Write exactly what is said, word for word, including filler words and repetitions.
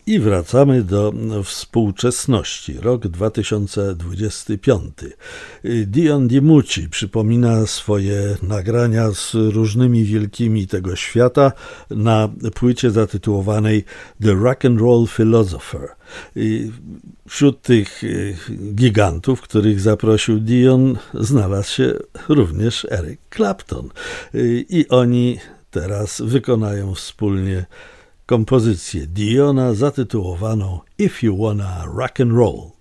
I wracamy do współczesności. Rok dwa tysiące dwudziesty piąty. Dion DiMucci przypomina swoje nagrania z różnymi wielkimi tego świata na płycie zatytułowanej The Rock and Roll Philosopher. Wśród tych gigantów, których zaprosił Dion, znalazł się również Eric Clapton. I oni teraz wykonają wspólnie kompozycję Diona zatytułowaną If You Wanna Rock and Roll.